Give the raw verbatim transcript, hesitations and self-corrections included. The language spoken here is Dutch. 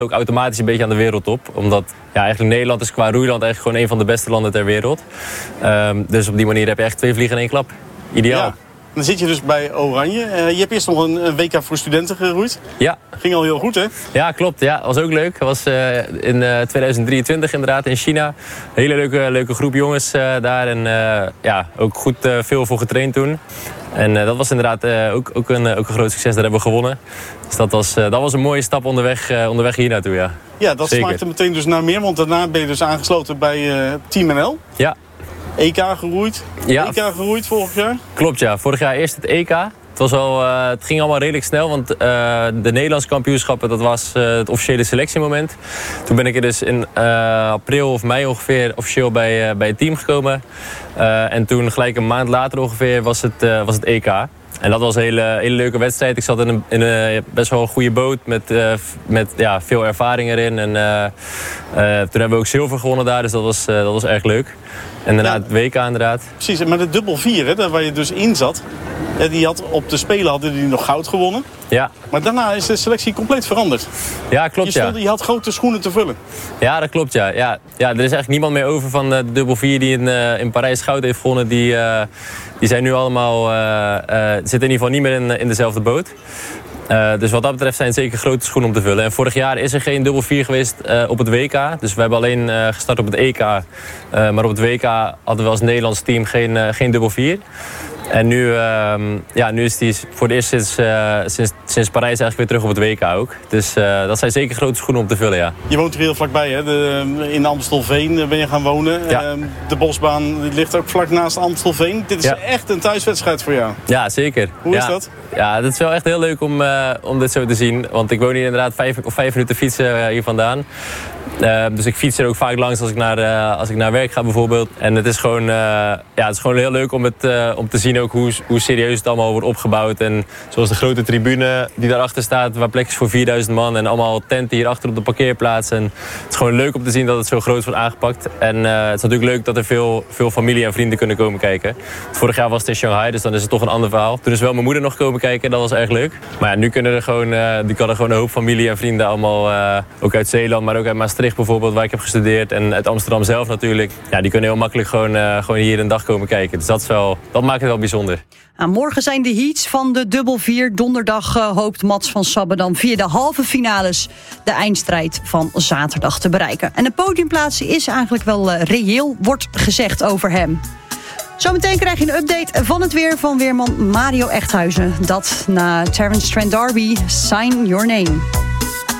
ook automatisch een beetje aan de wereldtop. Omdat ja, eigenlijk Nederland is qua roeiland eigenlijk gewoon een van de beste landen ter wereld. Um, dus op die manier heb je echt twee vliegen in één klap. Ideaal. Ja. Dan zit je dus bij Oranje. Uh, je hebt eerst nog een, een W K voor studenten geroeid. Ja. Ging al heel goed, hè? Ja, klopt. Ja, was ook leuk. Was uh, in uh, tweeduizend drieëntwintig inderdaad in China. Hele leuke, leuke groep jongens uh, daar. En uh, ja, ook goed uh, veel voor getraind toen. En uh, dat was inderdaad uh, ook, ook, een, uh, ook een groot succes. Daar hebben we gewonnen. Dus dat was, uh, dat was een mooie stap onderweg, uh, onderweg hier naartoe, ja. Ja, dat Zeker. smaakte meteen dus naar meer. Want daarna ben je dus aangesloten bij uh, Team N L. Ja. E K geroeid. Ja. E K geroeid vorig jaar. Klopt, ja. Vorig jaar eerst het E K. Het, was al, uh, het ging allemaal redelijk snel, want uh, de Nederlandse kampioenschappen, dat was uh, het officiële selectiemoment. Toen ben ik er dus in uh, april of mei ongeveer officieel bij, uh, bij het team gekomen. Uh, en toen gelijk een maand later ongeveer was het, uh, was het E K. En dat was een hele, hele leuke wedstrijd. Ik zat in een, in een best wel een goede boot met, uh, met ja, veel ervaring erin. En uh, uh, toen hebben we ook zilver gewonnen daar, dus dat was, uh, dat was erg leuk. En daarna ja, het W K inderdaad. Precies, maar de dubbel vier, hè, daar waar je dus in zat, die had op de Spelen hadden die nog goud gewonnen. Ja. Maar daarna is de selectie compleet veranderd. Ja, klopt. Je, stond, ja. je had grote schoenen te vullen. Ja, dat klopt. Ja. Ja, ja, er is eigenlijk niemand meer over van de dubbel vier die in, uh, in Parijs goud heeft gewonnen. Die, uh, die zijn nu allemaal, uh, uh, zitten in ieder geval niet meer in, in dezelfde boot. Uh, dus wat dat betreft zijn het zeker grote schoenen om te vullen. En vorig jaar is er geen dubbel vier geweest uh, op het W K. Dus we hebben alleen uh, gestart op het E K. Uh, maar op het W K hadden we als Nederlands team geen, uh, geen dubbel vier. En nu, uh, ja, nu is die voor het eerst sinds, uh, sinds, sinds Parijs eigenlijk weer terug op het W K ook. Dus uh, dat zijn zeker grote schoenen om te vullen, ja. Je woont er heel vlakbij, hè? De, in Amstelveen ben je gaan wonen. Ja. Uh, de bosbaan ligt ook vlak naast Amstelveen. Dit is ja. echt een thuiswedstrijd voor jou. Ja, zeker. Hoe ja. is dat? Ja, het is wel echt heel leuk om, uh, om dit zo te zien. Want ik woon hier inderdaad vijf, of vijf minuten fietsen hier vandaan. Uh, dus ik fiets er ook vaak langs als ik naar, uh, als ik naar werk ga bijvoorbeeld. En het is gewoon, uh, ja, het is gewoon heel leuk om, het, uh, om te zien ook hoe, hoe serieus het allemaal wordt opgebouwd. En zoals de grote tribune die daarachter staat, waar plek is voor vierduizend man. En allemaal tenten hierachter op de parkeerplaats. En het is gewoon leuk om te zien dat het zo groot wordt aangepakt. En uh, het is natuurlijk leuk dat er veel, veel familie en vrienden kunnen komen kijken. Vorig jaar was het in Shanghai, dus dan is het toch een ander verhaal. Toen is wel mijn moeder nog komen kijken, dat was erg leuk. Maar ja, nu kunnen er gewoon, uh, die kan er gewoon een hoop familie en vrienden allemaal, uh, ook uit Zeeland, maar ook uit Maastricht bijvoorbeeld, waar ik heb gestudeerd. En uit Amsterdam zelf natuurlijk. Ja, die kunnen heel makkelijk gewoon, uh, gewoon hier een dag komen kijken. Dus dat, is wel, dat maakt het wel bijzonder. Nou, morgen zijn de heats van de dubbel vier. Donderdag uh, hoopt Mats van Sabbe dan via de halve finales de eindstrijd van zaterdag te bereiken. En de podiumplaats is eigenlijk wel uh, reëel, wordt gezegd over hem. Zometeen krijg je een update van het weer van weerman Mario Echthuizen. Dat na Terence Trent D'Arby, Sign Your Name.